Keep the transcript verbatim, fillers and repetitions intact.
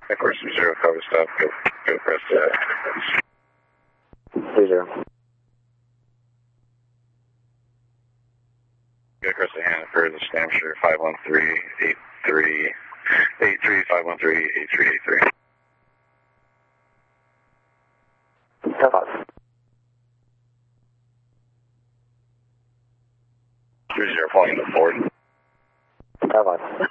Of course, zero cover stop. Go, go press that. Three zero. Go across the Hannaford, the Hampshire, five one three, eight three, eight three, five one three, eight three eight three. Step up. Three zero, falling to Ford. Step up.